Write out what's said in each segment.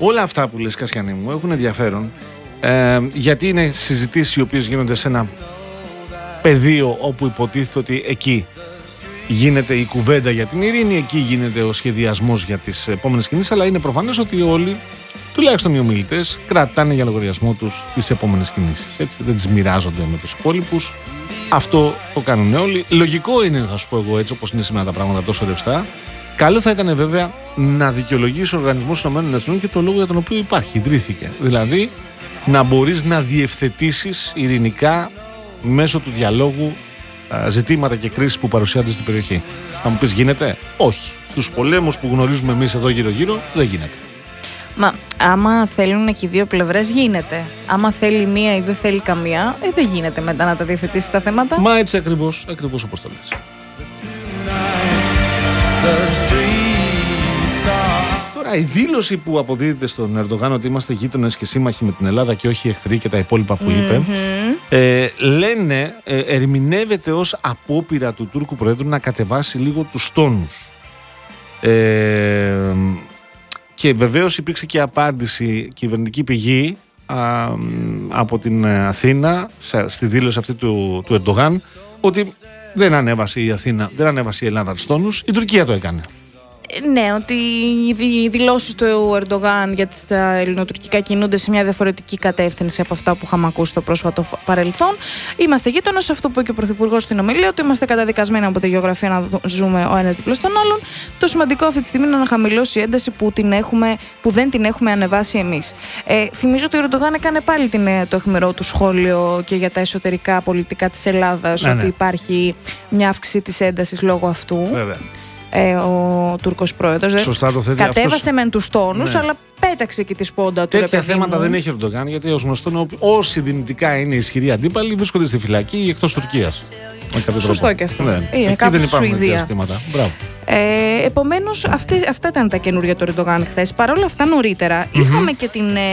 όλα αυτά που λες, Κασιανή μου, έχουν ενδιαφέρον, γιατί είναι συζητήσεις οι οποίες γίνονται σε ένα πεδίο όπου υποτίθεται ότι εκεί γίνεται η κουβέντα για την ειρήνη, εκεί γίνεται ο σχεδιασμός για τις επόμενες κινήσεις, αλλά είναι προφανές ότι όλοι, τουλάχιστον οι ομιλητές, κρατάνε για λογαριασμό τους τις επόμενες κινήσεις. Έτσι, δεν τις μοιράζονται με τους υπόλοιπους. Αυτό το κάνουν όλοι. Λογικό είναι, θα σου πω εγώ, έτσι όπως είναι σήμερα τα πράγματα τόσο ρευστά. Καλό θα ήταν βέβαια να δικαιολογήσει ο Οργανισμός ΗΠΑ και το λόγο για τον οποίο υπάρχει, ιδρύθηκε. Δηλαδή, να μπορείς να διευθετήσεις ειρηνικά μέσω του διαλόγου ζητήματα και κρίσεις που παρουσιάζονται στην περιοχή. Θα μου πεις, γίνεται? Όχι. Στους πολέμους που γνωρίζουμε εμείς εδώ γύρω-γύρω, δεν γίνεται. Μα άμα θέλουν και οι δύο πλευρές, γίνεται. Άμα θέλει μία ή δεν θέλει καμία, δεν γίνεται μετά να τα διευθετήσει τα θέματα. Μα έτσι ακριβώς όπως το λες. Τώρα, η δήλωση που αποδίδεται στον Ερντογάν ότι είμαστε γείτονες και σύμμαχοι με την Ελλάδα και όχι εχθροί και τα υπόλοιπα που είπε, λένε, ερμηνεύεται ως απόπειρα του Τούρκου Προέδρου να κατεβάσει λίγο τους τόνους. Και βεβαίως υπήρξε και απάντηση κυβερνητική πηγή από την Αθήνα στη δήλωση αυτή του Ερντογάν, ότι δεν ανέβασε η Αθήνα, δεν ανέβασε η Ελλάδα τους τόνους, η Τουρκία το έκανε. Ναι, ότι οι δηλώσεις του Ερντογάν για τα ελληνοτουρκικά κινούνται σε μια διαφορετική κατεύθυνση από αυτά που είχαμε ακούσει στο πρόσφατο παρελθόν. Είμαστε γείτονες, αυτό που είπε και ο Πρωθυπουργός στην ομιλία, ότι είμαστε καταδικασμένοι από τη γεωγραφία να ζούμε ο ένας δίπλα στον άλλον. Το σημαντικό αυτή τη στιγμή είναι να χαμηλώσει η ένταση που δεν την έχουμε ανεβάσει εμείς. Θυμίζω ότι ο Ερντογάν έκανε πάλι το αιχμηρό του σχόλιο και για τα εσωτερικά πολιτικά της Ελλάδας, ότι υπάρχει μια αύξηση της έντασης λόγω αυτού. Βέβαια. Ο Τούρκος πρόεδρος. Σωστά το θέτει. Κατέβασε μεν τους τόνους, αλλά πέταξε και τη σπόντα του. Τέτοια θέματα δεν έχει ο Ερντογάν, γιατί ως γνωστό όσοι δυνητικά είναι ισχυροί αντίπαλοι βρίσκονται στη φυλακή ή εκτός Τουρκίας. Σωστό και αυτό. Ναι. Είναι κάπου στη Σουηδία. Μπράβο. Επομένως, αυτά ήταν τα καινούργια του Ερντογάν χθες. Παρ' όλα αυτά, νωρίτερα είχαμε και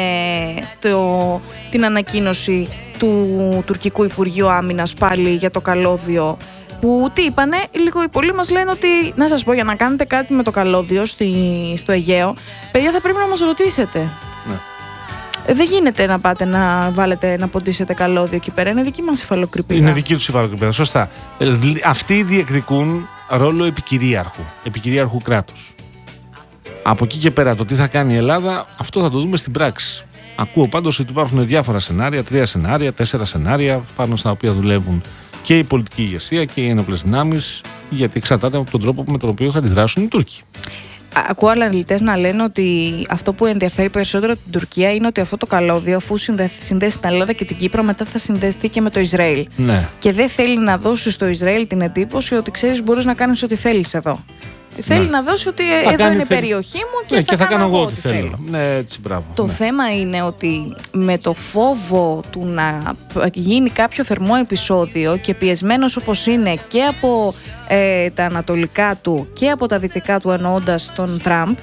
την ανακοίνωση του Τουρκικού Υπουργείου Άμυνας πάλι για το καλώδιο. Που τι είπανε, λίγο οι πολλοί μας λένε ότι, να σας πω, για να κάνετε κάτι με το καλώδιο στο Αιγαίο, παιδιά, θα πρέπει να μας ρωτήσετε. Ναι. Δεν γίνεται να πάτε να βάλετε, να ποντίσετε καλώδιο εκεί πέρα. Είναι δική μας υφαλοκρηπίδα. Είναι δική τους υφαλοκρηπίδα, σωστά. Αυτοί διεκδικούν ρόλο επικυρίαρχου κράτους. Από εκεί και πέρα, το τι θα κάνει η Ελλάδα, αυτό θα το δούμε στην πράξη. Ακούω πάντως ότι υπάρχουν διάφορα σενάρια, 3 σενάρια, 4 σενάρια, πάνω στα οποία δουλεύουν και η πολιτική ηγεσία και οι ένοπλες δυνάμεις, γιατί εξαρτάται από τον τρόπο με τον οποίο θα αντιδράσουν οι Τούρκοι. Ακούω αναλυτές να λένε ότι αυτό που ενδιαφέρει περισσότερο την Τουρκία είναι ότι αυτό το καλώδιο, αφού συνδέσει την Ελλάδα και την Κύπρο, μετά θα συνδεθεί και με το Ισραήλ. Ναι. Και δεν θέλει να δώσει στο Ισραήλ την εντύπωση ότι ξέρεις, μπορείς να κάνεις ό,τι θέλεις εδώ. Θέλει να δώσει ότι εδώ είναι η περιοχή μου και θα κάνω εγώ ό,τι θέλω. Ναι, έτσι, μπράβο. Το θέμα είναι ότι με το φόβο του να γίνει κάποιο θερμό επεισόδιο και πιεσμένος όπως είναι και από τα ανατολικά του και από τα δυτικά του, εννοώντας τον Τραμπ,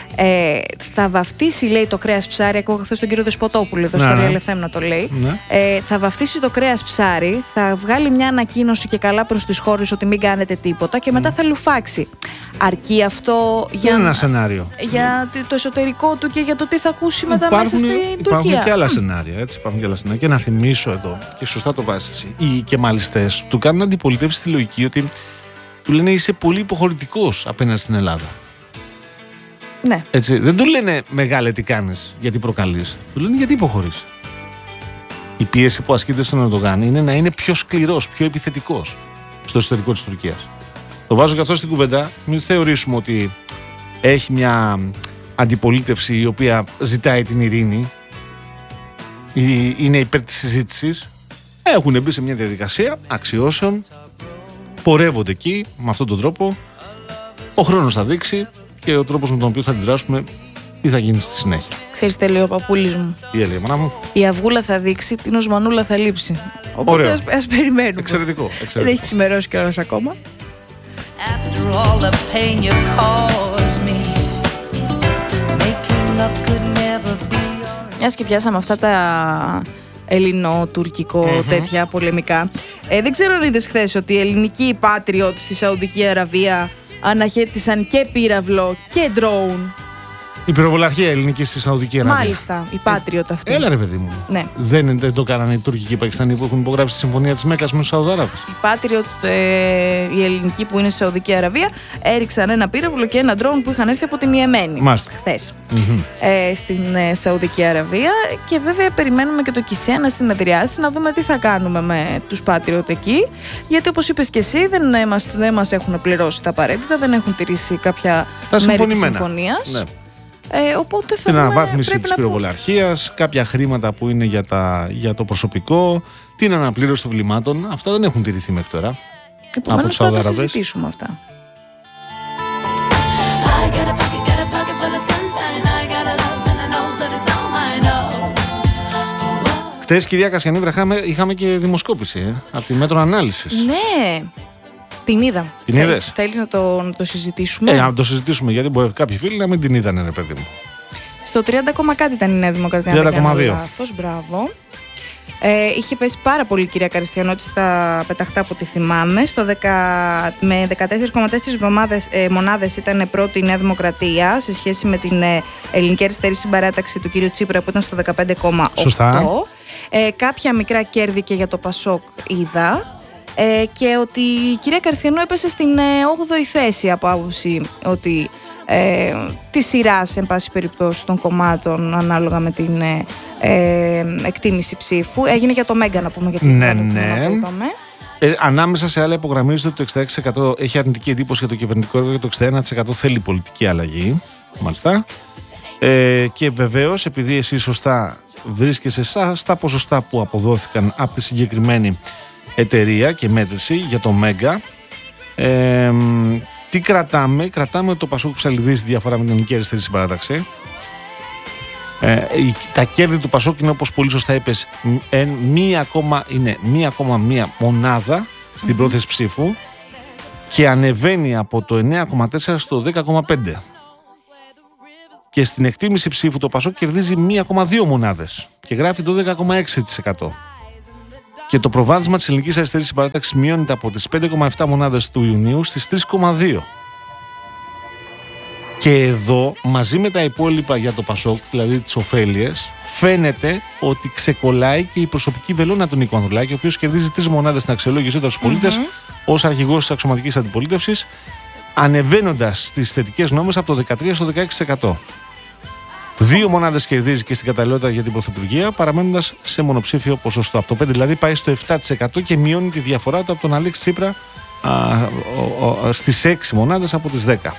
θα βαφτίσει, λέει, το κρέας ψάρι. Ακούγα χθες τον κύριο Δεσποτόπουλο εδώ στο Real FM να το λέει. Θα βαφτίσει το κρέας ψάρι, θα βγάλει μια ανακοίνωση και καλά προς τις χώρες ότι μην κάνετε τίποτα και μετά θα λουφάξει. Αρκεί αυτό για ένα σενάριο. Για το εσωτερικό του και για το τι θα ακούσει μετά μέσα στην Τουρκία. Υπάρχουν και άλλα σενάρια. Έτσι, και να θυμίσω εδώ, και σωστά το βάζεις εσύ, οι κεμαλιστές του κάνουν αντιπολιτεύσει στη λογική ότι του λένε είσαι πολύ υποχωρητικός απέναντι στην Ελλάδα. Ναι. Έτσι, δεν του λένε μεγάλε τι κάνεις, γιατί προκαλείς. Του λένε γιατί υποχωρείς. Η πίεση που ασκείται στον Ερντογάν είναι να είναι πιο σκληρός, πιο επιθετικός στο εσωτερικό της Τουρκίας. Το βάζω και αυτό στην κουβέντα. Μην θεωρήσουμε ότι έχει μια αντιπολίτευση η οποία ζητάει την ειρήνη ή είναι υπέρ της συζήτησης. Έχουν μπει σε μια διαδικασία αξιώσεων, πορεύονται εκεί με αυτόν τον τρόπο. Ο χρόνος θα δείξει και ο τρόπος με τον οποίο θα αντιδράσουμε τι θα γίνει στη συνέχεια. Ξέρεις τι λέει ο παππούλης μου? Τι έλεγε, μάνα μου? Η αυγούλα θα δείξει, την οσμανούλα θα λείψει. Οπότε ας περιμένουμε. Εξαιρετικό. Δεν έχει ξημερώσει κιόλας ακόμα. Μιας και πιάσαμε αυτά τα ελληνοτουρκικό τέτοια πολεμικά. Δεν ξέρω αν είδες χθες ότι οι ελληνικοί patriots στη Σαουδική Αραβία αναχέτησαν και πύραυλο και drone Η πυροβολαρχία ελληνική στη Σαουδική Αραβία. Μάλιστα, η Patriot αυτή. Έλα ρε παιδί μου. Ναι. Δεν το κάνανε οι Τούρκοι και οι Πακιστανοί που έχουν υπογράψει τη συμφωνία της Μέκκας με τους Σαουδάραβες. Η Patriot, η ελληνική που είναι στη Σαουδική Αραβία, έριξαν ένα πύραυλο και ένα ντρόουν που είχαν έρθει από την Ιεμένη χθες στην Σαουδική Αραβία. Και βέβαια περιμένουμε και το ΚΙΣΕ να συνεδριάσει, να δούμε τι θα κάνουμε με τους Patriot εκεί. Γιατί όπως είπες και εσύ, δεν μας έχουν πληρώσει τα απαραίτητα, δεν έχουν τηρήσει κάποια μέρη της συμφωνίας. Ναι. Οπότε την αναβάθμιση της πυροβολαρχίας, κάποια χρήματα που είναι για το προσωπικό, την αναπλήρωση των βλημάτων. Αυτά δεν έχουν τηρηθεί μέχρι τώρα. Επομένως πρέπει να τα συζητήσουμε αυτά. Χτες, κυρία Κασιανίδρα, είχαμε και δημοσκόπηση από τη Μέτρο Ανάλυσης. Ναι. Την είδα. Την είδες? Θέλεις να το συζητήσουμε? Να το συζητήσουμε, γιατί μπορεί κάποιοι φίλοι να μην την είδανε, ρε παιδί μου. Στο 30, κάτι ήταν η Νέα Δημοκρατία. 30,2. Μπράβο. Είχε πέσει πάρα πολύ, κυρία Καριστιανότη, στα πεταχτά από ό,τι θυμάμαι. Με 14,4 μονάδες ήταν πρώτη η Νέα Δημοκρατία σε σχέση με την Ελληνική Αριστερή Συμπαράταξη του κ. Τσίπρα που ήταν στο 15,8. Σωστά. Κάποια μικρά κέρδη και για το Πασόκ είδα. Και ότι η κυρία Καριστιανού έπεσε στην 8η θέση από άποψη ότι τη σειρά, εν πάση περιπτώσει, των κομμάτων ανάλογα με την εκτίμηση ψήφου. Έγινε για το Μέγκα, να πούμε, για την ανάμεσα σε άλλα υπογραμμίζεται ότι το 66% έχει αρνητική εντύπωση για το κυβερνητικό έργο και το 61% θέλει πολιτική αλλαγή. Μάλιστα. Και βεβαίως, επειδή εσύ σωστά βρίσκεσαι στα ποσοστά που αποδόθηκαν από τη συγκεκριμένη εταιρεία και μέτρηση για το Μέγκα, τι κρατάμε? Κρατάμε ότι το Πασόκ ψαλιδίζει διαφορά με την Ελληνική Αριστερή Συμπαράταξη. Τα κέρδη του Πασόκ είναι, όπως πολύ σωστά είπες, 1,1 μονάδα στην πρόθεση ψήφου και ανεβαίνει από το 9,4 στο 10,5. Και στην εκτίμηση ψήφου το Πασόκ κερδίζει 1,2 μονάδες και γράφει το 10,6%. Και το προβάδισμα της Ελληνικής Αριστερής Συμπαράταξης μειώνεται από τις 5,7 μονάδες του Ιουνίου στις 3,2. Και εδώ, μαζί με τα υπόλοιπα για το Πασόκ, δηλαδή τις ωφέλειες, φαίνεται ότι ξεκολλάει και η προσωπική βελόνα του Νίκου Ανδρουλάκη, ο οποίος κερδίζει 3 μονάδες στην αξιολόγησή του από τους πολίτες ως αρχηγός της αξιωματικής αντιπολίτευσης, ανεβαίνοντας τις θετικές νόμες από το 13% στο 16%. 2 μονάδες κερδίζει και στην καταλληλότητα για την πρωθυπουργία, παραμένοντας σε μονοψήφιο ποσοστό. Από το 5 δηλαδή πάει στο 7% και μειώνει τη διαφορά του από τον Αλέξη Τσίπρα στις 6 μονάδες από τις 10.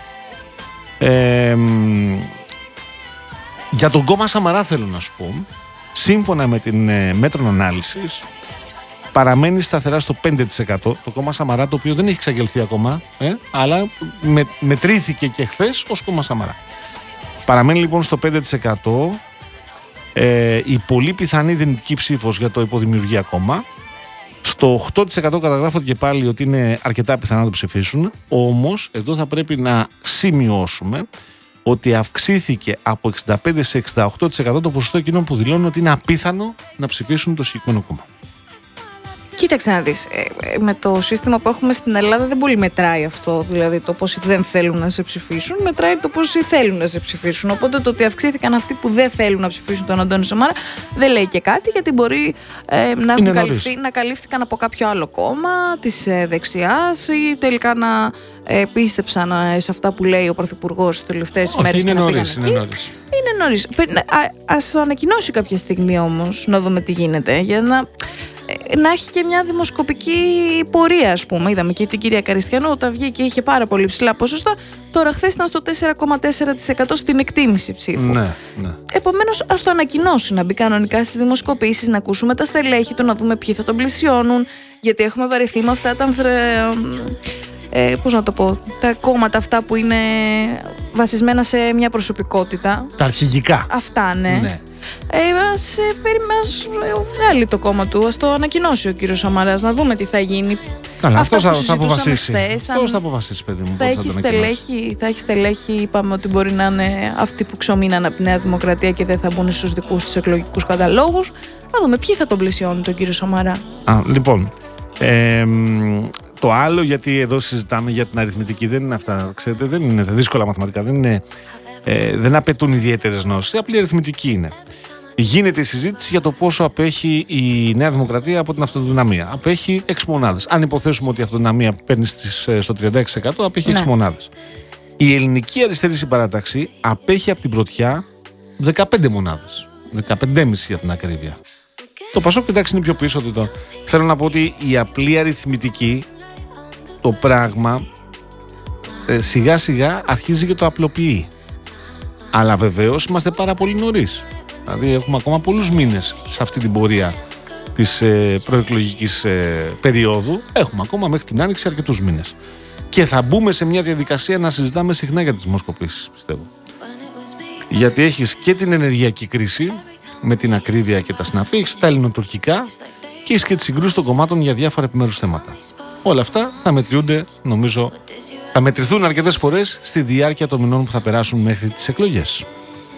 Για τον κόμμα Σαμαρά θέλω να σου πω, σύμφωνα με την Μέτρων Ανάλυσης, παραμένει σταθερά στο 5%. Το κόμμα Σαμαρά, το οποίο δεν έχει εξαγγελθεί ακόμα, αλλά μετρήθηκε και χθες ως κόμμα Σαμαρά. Παραμένει λοιπόν στο 5%. Η πολύ πιθανή δυνητική ψήφος για το υποδημιουργία κόμμα. Στο 8% καταγράφονται και πάλι ότι είναι αρκετά πιθανά να το ψηφίσουν. Όμως εδώ θα πρέπει να σημειώσουμε ότι αυξήθηκε από 65% σε 68% το ποσοστό εκείνων που δηλώνουν ότι είναι απίθανο να ψηφίσουν το συγκεκριμένο κόμμα. Κοίταξε να δεις, με το σύστημα που έχουμε στην Ελλάδα δεν πολύ μετράει αυτό, δηλαδή το πόσοι δεν θέλουν να σε ψηφίσουν, μετράει το πόσοι θέλουν να σε ψηφίσουν. Οπότε το ότι αυξήθηκαν αυτοί που δεν θέλουν να ψηφίσουν τον Αντώνη Σαμάρα δεν λέει και κάτι, γιατί μπορεί να καλύφθηκαν από κάποιο άλλο κόμμα της δεξιάς ή τελικά να πίστεψαν σε αυτά που λέει ο Πρωθυπουργός τις τελευταίες μέρες και να πήγαν εκεί. Είναι νωρίς. Ας το ανακοινώσει κάποια στιγμή όμως, να δούμε τι γίνεται, για να έχει και μια δημοσκοπική πορεία, ας πούμε. Είδαμε και την κυρία Καριστιανού όταν βγήκε είχε πάρα πολύ ψηλά ποσοστά. Τώρα χθες ήταν στο 4,4% στην εκτίμηση ψήφου. Ναι. Επομένως, ας το ανακοινώσει, να μπει κανονικά στις δημοσκοπήσεις, να ακούσουμε τα στελέχη του, να δούμε ποιοι θα τον πλησιώνουν. Γιατί έχουμε βαρεθεί με αυτά τα πώς να το πω, τα κόμματα αυτά που είναι βασισμένα σε μια προσωπικότητα. Τα αρχηγικά. Αυτά, ναι. Ας βγάλει το κόμμα του, ας το ανακοινώσει ο κύριος Σαμαράς, να δούμε τι θα γίνει. Καλά, αυτός θα αποφασίσει. Πώς θα αποφασίσει, παιδί μου? Θα έχει στελέχη, είπαμε ότι μπορεί να είναι αυτοί που ξομείναν από τη Νέα Δημοκρατία και δεν θα μπουν στους δικούς τους εκλογικούς καταλόγους. Θα δούμε ποιοι θα τον πλησιώνουν τον κύριο Σαμαρά. Λοιπόν, το άλλο, γιατί εδώ συζητάμε για την αριθμητική, δεν είναι αυτά, ξέρετε, δεν είναι δύσκολα μαθηματικά, δεν είναι δεν απαιτούν ιδιαίτερες γνώσεις, απλή αριθμητική είναι. Γίνεται η συζήτηση για το πόσο απέχει η Νέα Δημοκρατία από την αυτοδυναμία. Απέχει 6 μονάδες. Αν υποθέσουμε ότι η αυτοδυναμία παίρνει στο 36%, απέχει 6 μονάδες. Η ελληνική αριστερή συμπαράταξη απέχει από την πρωτιά 15 μονάδες. 15,5 για την ακρίβεια. Το Πασόκ, εντάξει, είναι πιο πίσω. Θέλω να πω ότι η απλή αριθμητική, το πράγμα σιγά σιγά αρχίζει και το απλοποιεί. Αλλά βεβαίως είμαστε πάρα πολύ νωρίς. Δηλαδή έχουμε ακόμα πολλούς μήνες σε αυτή την πορεία της προεκλογικής περίοδου. Έχουμε ακόμα μέχρι την Άνοιξη αρκετούς μήνες. Και θα μπούμε σε μια διαδικασία να συζητάμε συχνά για τις δημοσκοπήσεις, πιστεύω. Γιατί έχεις και την ενεργειακή κρίση με την ακρίβεια και τα συναφή, έχεις τα ελληνοτουρκικά και έχεις και τις συγκρούσεις των κομμάτων για διάφορα επιμέρους θέματα. Όλα αυτά θα μετριούνται, νομίζω, θα μετρηθούν αρκετές φορές στη διάρκεια των μηνών που θα περάσουν μέχρι τις εκλογές.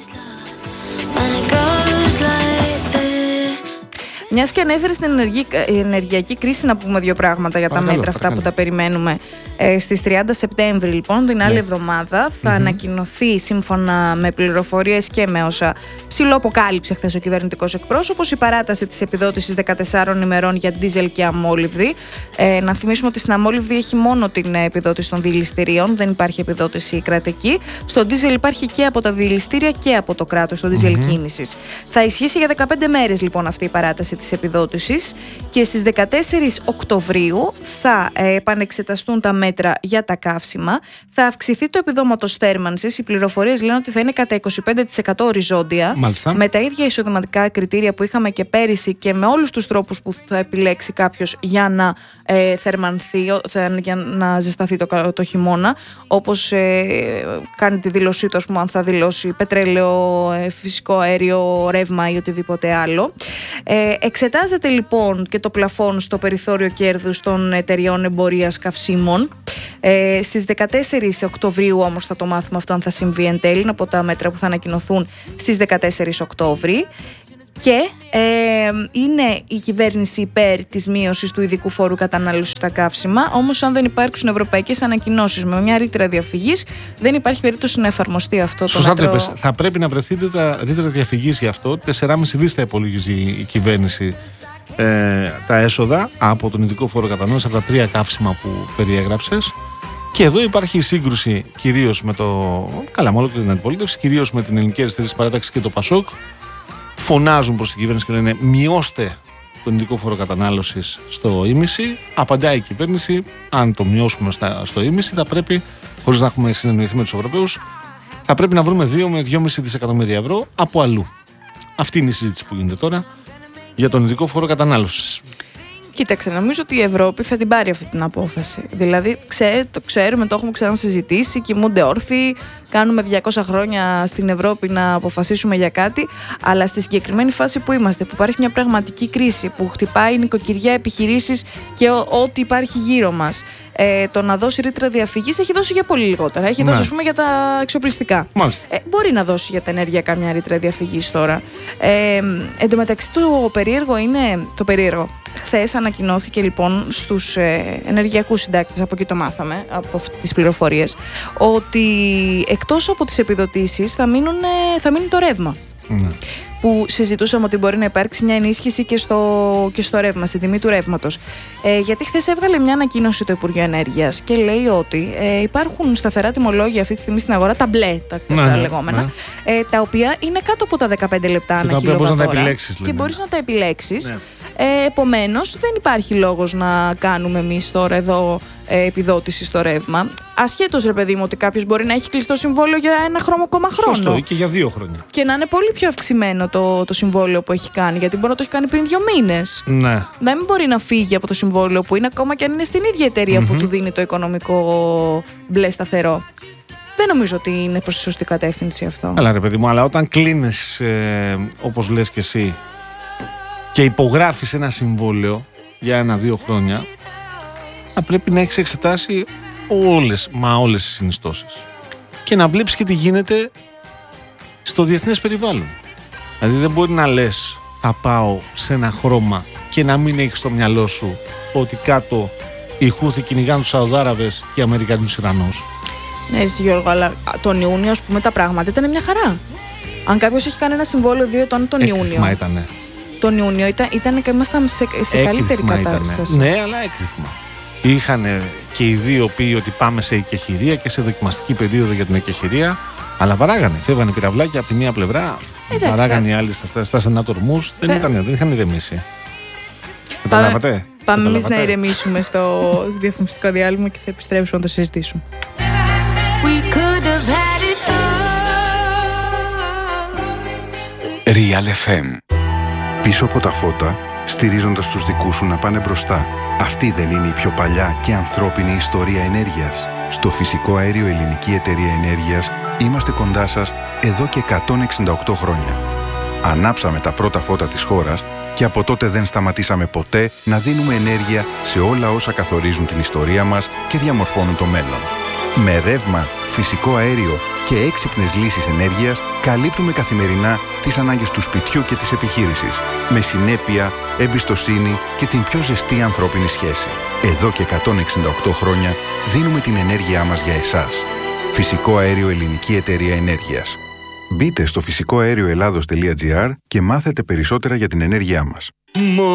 Μιας και ανέφερε στην ενεργειακή κρίση, να πούμε δύο πράγματα για τα μέτρα αυτά που τα περιμένουμε. Στις 30 Σεπτέμβρη, λοιπόν, την άλλη εβδομάδα, θα ανακοινωθεί, σύμφωνα με πληροφορίες και με όσα ψιλοαποκάλυψε χθες ο κυβερνητικός εκπρόσωπος, η παράταση της επιδότησης 14 ημερών για ντίζελ και αμόλυβδη. Να θυμίσουμε ότι στην αμόλυβδη έχει μόνο την επιδότηση των διελιστηρίων, δεν υπάρχει επιδότηση κρατική. Στο ντίζελ υπάρχει και από τα διελιστήρια και από το κράτος, το ντίζελ κίνησης. Θα ισχύσει για 15 μέρες, λοιπόν, αυτή η παράταση της επιδότησης και στις 14 Οκτωβρίου θα επανεξεταστούν τα μέτρα για τα καύσιμα, θα αυξηθεί το επιδόματος θέρμανσης, οι πληροφορίες λένε ότι θα είναι κατά 25% οριζόντια. Μάλιστα. Με τα ίδια εισοδηματικά κριτήρια που είχαμε και πέρυσι και με όλους τους τρόπους που θα επιλέξει κάποιος για να θερμανθεί, για να ζεσταθεί το χειμώνα, όπως κάνει τη δήλωσή του, ας πούμε, αν θα δηλώσει πετρέλαιο, φυσικό αέριο, ρεύμα ή οτιδήποτε άλλο. Εξετάζεται λοιπόν και το πλαφόν στο περιθώριο κέρδους των εταιριών εμπορίας καυσίμων. Στις 14 Οκτωβρίου όμως θα το μάθουμε αυτό, αν θα συμβεί εν τέλει, από τα μέτρα που θα ανακοινωθούν στις 14 Οκτώβρη. Και είναι η κυβέρνηση υπέρ της μείωσης του ειδικού φόρου κατανάλωσης στα καύσιμα. Όμως, αν δεν υπάρξουν ευρωπαϊκές ανακοινώσεις με μια ρήτρα διαφυγής, δεν υπάρχει περίπτωση να εφαρμοστεί αυτό το μέτρο. Σωστά το είπες. Θα πρέπει να βρεθεί ρήτρα διαφυγής γι' αυτό. 4,5 δις θα υπολογίζει η κυβέρνηση τα έσοδα από τον ειδικό φόρο κατανάλωσης, από τα 3 καύσιμα που περιέγραψες. Και εδώ υπάρχει η σύγκρουση κυρίως με με όλη την αντιπολίτευση, κυρίως με την Ελληνική Αριστερή Παράταξη και το Πασόκ. Φωνάζουν προς την κυβέρνηση και λένε μειώστε τον ειδικό φόρο κατανάλωσης στο ίμιση. Απαντάει η κυβέρνηση, αν το μειώσουμε στο ίμιση, θα πρέπει, χωρίς να έχουμε συνεννοηθεί με τους Ευρωπαίους, θα πρέπει να βρούμε 2 με 2,5 δισεκατομμύρια ευρώ από αλλού. Αυτή είναι η συζήτηση που γίνεται τώρα για τον ειδικό φόρο κατανάλωσης. Κοίταξε, νομίζω ότι η Ευρώπη θα την πάρει αυτή την απόφαση. Δηλαδή, το ξέρουμε, το έχουμε ξανασυζητήσει, κοιμούνται όρθιοι, κάνουμε 200 χρόνια στην Ευρώπη να αποφασίσουμε για κάτι, αλλά στη συγκεκριμένη φάση που είμαστε, που υπάρχει μια πραγματική κρίση, που χτυπάει νοικοκυριά, επιχειρήσεις και ό,τι υπάρχει γύρω μας, το να δώσει ρήτρα διαφυγής έχει δώσει για πολύ λιγότερα. Έχει δώσει, ας πούμε, για τα εξοπλιστικά. Μπορεί να δώσει για τα ενεργειακά μια ρήτρα διαφυγής τώρα. Εν τω μεταξύ, το περίεργο. Χθες ανακοινώθηκε λοιπόν στους ενεργειακούς συντάκτες, από εκεί το μάθαμε, από τις πληροφορίες, ότι εκτός από τις επιδοτήσεις θα μείνει το ρεύμα. Που συζητούσαμε ότι μπορεί να υπάρξει μια ενίσχυση και στο ρεύμα, στην τιμή του ρεύματος. Γιατί χθες έβγαλε μια ανακοίνωση το Υπουργείο Ενέργειας και λέει ότι υπάρχουν σταθερά τιμολόγια αυτή τη στιγμή στην αγορά, τα μπλε, τα λεγόμενα, τα οποία είναι κάτω από τα 15 λεπτά ανά κιλοβατόρα και μπορείς να τα επιλέξεις. Επομένως, δεν υπάρχει λόγος να κάνουμε εμείς τώρα εδώ επιδότηση στο ρεύμα. Ασχέτως, ρε παιδί μου, ότι κάποιος μπορεί να έχει κλειστό συμβόλαιο για 1,5 χρόνο. Σωστό, και για 2 χρόνια. Και να είναι πολύ πιο αυξημένο το συμβόλαιο που έχει κάνει, γιατί μπορεί να το έχει κάνει πριν 2 μήνες. Ναι. Να μην μπορεί να φύγει από το συμβόλαιο που είναι, ακόμα και αν είναι στην ίδια εταιρεία που του δίνει το οικονομικό μπλε σταθερό. Δεν νομίζω ότι είναι προς τη σωστή κατεύθυνση αυτό. Αλλά ρε παιδί μου, αλλά όταν κλείνεις, όπως λες και εσύ, και υπογράφεις ένα συμβόλαιο για 1-2 χρόνια, θα πρέπει να έχεις εξετάσει όλες τις συνιστώσεις και να βλέπεις και τι γίνεται στο διεθνές περιβάλλον. Δηλαδή δεν μπορεί να λες θα πάω σε ένα χρώμα και να μην έχεις στο μυαλό σου ότι κάτω οι Χούθοι κυνηγάνε τους Σαουδάραβες και οι Αμερικανούς Ιρανούς. Ναι, εσύ Γιώργο, αλλά τον Ιούνιο, ας πούμε, τα πράγματα ήταν μια χαρά. Αν κάποιος έχει κάνει ένα συμβόλαιο 2 ετών τον Ιούνιο. Ήτανε. Τον Ιούνιο ήμασταν σε καλύτερη κατάσταση. Ναι, αλλά έκρηθμα. Είχαν και οι δύο πει ότι πάμε σε εκεχηρία και σε δοκιμαστική περίοδο για την εκεχηρία. Αλλά βαράγανε. Φεύγανε πυραυλάκια από τη μία πλευρά. Βαράγανε οι άλλοι στα στενά τορμούς. Δεν είχαν ηρεμήσει. Καταλάβατε. Πάμε εμείς να ηρεμήσουμε στο διαφημιστικό διάλειμμα και θα επιστρέψουμε να το συζητήσουμε. Real FM. Πίσω από τα φώτα, στηρίζοντας τους δικούς σου να πάνε μπροστά. Αυτή δεν είναι η πιο παλιά και ανθρώπινη ιστορία ενέργειας? Στο Φυσικό Αέριο Ελληνική Εταιρεία Ενέργειας είμαστε κοντά σας εδώ και 168 χρόνια. Ανάψαμε τα πρώτα φώτα της χώρας και από τότε δεν σταματήσαμε ποτέ να δίνουμε ενέργεια σε όλα όσα καθορίζουν την ιστορία μας και διαμορφώνουν το μέλλον. Με ρεύμα, φυσικό αέριο και έξυπνες λύσεις ενέργειας καλύπτουμε καθημερινά τις ανάγκες του σπιτιού και της επιχείρησης, με συνέπεια, εμπιστοσύνη και την πιο ζεστή ανθρώπινη σχέση. Εδώ και 168 χρόνια δίνουμε την ενέργειά μας για εσάς. Φυσικό Αέριο Ελληνική Εταιρεία Ενέργειας. Μπείτε στο φυσικοαερioellados.gr και μάθετε περισσότερα για την ενέργειά μας.